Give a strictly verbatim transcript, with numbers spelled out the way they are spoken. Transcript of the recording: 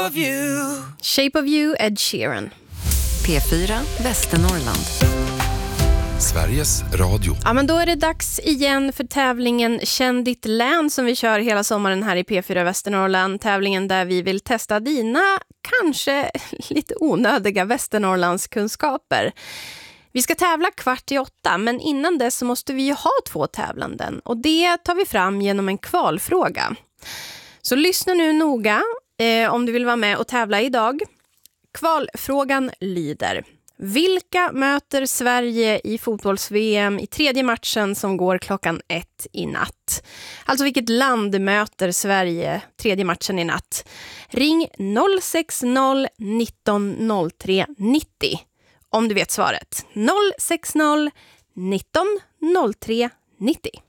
of you. Shape of you, Ed Sheeran. P fyra Västernorrland. Sveriges Radio. Ja, men då är det dags igen för tävlingen Känn ditt län som vi kör hela sommaren här i P fyra Västernorrland. Tävlingen där vi vill testa dina kanske lite onödiga Västernorrlands kunskaper. Vi ska tävla kvart i åtta, men innan dess så måste vi ju ha två tävlanden. Och det tar vi fram genom en kvalfråga. Så lyssna nu noga eh, om du vill vara med och tävla idag. Kvalfrågan lyder: vilka möter Sverige i fotbolls-V M i tredje matchen som går klockan ett i natt? Alltså vilket land möter Sverige tredje matchen i natt? Ring noll sex noll nitton noll tre nittio om du vet svaret. noll sex noll nitton noll tre nittio.